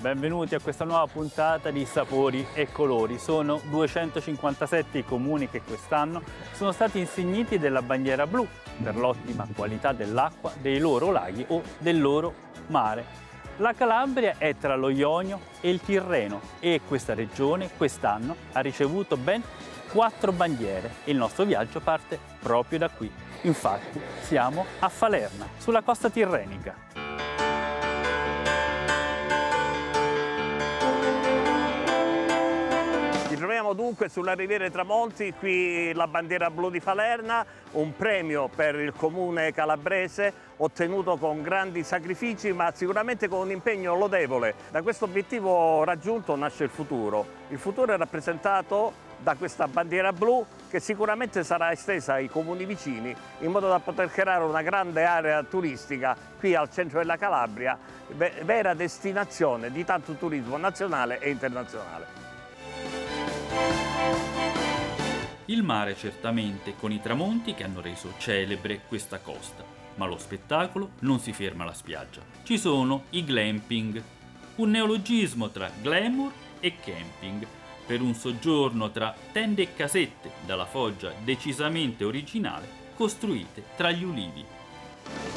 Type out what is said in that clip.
benvenuti a questa nuova puntata di Sapori e Colori. Sono 257 i comuni che quest'anno sono stati insigniti della bandiera blu per l'ottima qualità dell'acqua dei loro laghi o del loro mare. La Calabria è tra lo Ionio e il Tirreno e questa regione quest'anno ha ricevuto ben 4 bandiere. Il nostro viaggio parte proprio da qui. Infatti siamo a Falerna, sulla costa tirrenica. Ci troviamo dunque sulla Riviera dei Tramonti, qui la bandiera blu di Falerna, un premio per il comune calabrese ottenuto con grandi sacrifici ma sicuramente con un impegno lodevole. Da questo obiettivo raggiunto nasce il futuro. Il futuro è rappresentato da questa bandiera blu che sicuramente sarà estesa ai comuni vicini in modo da poter creare una grande area turistica qui al centro della Calabria, vera destinazione di tanto turismo nazionale e internazionale. Il mare certamente, con i tramonti che hanno reso celebre questa costa, ma lo spettacolo non si ferma alla spiaggia. Ci sono i glamping, un neologismo tra glamour e camping, per un soggiorno tra tende e casette dalla foggia decisamente originale costruite tra gli ulivi.